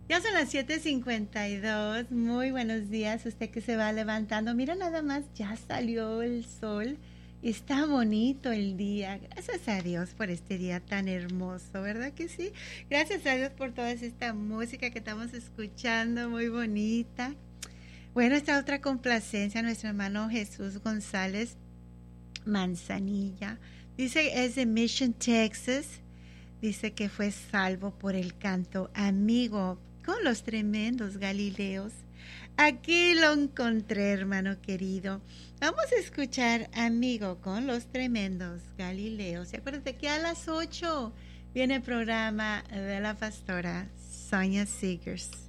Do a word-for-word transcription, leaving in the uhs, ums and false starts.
Ya son las siete cincuenta y dos. Muy buenos días, usted que se va levantando. Mira nada más, ya salió el sol. Está bonito el día. Gracias a Dios por este día tan hermoso, ¿verdad que sí? Gracias a Dios por toda esta música que estamos escuchando, muy bonita. Bueno, esta otra complacencia, nuestro hermano Jesús González Manzanilla. Dice, es de Mission, Texas. Dice que fue salvo por el canto Amigo con los tremendos Galileos. Aquí lo encontré, hermano querido. Vamos a escuchar Amigo con los tremendos Galileos. Y acuérdate que a las ocho viene el programa de la pastora Sonia Seegers.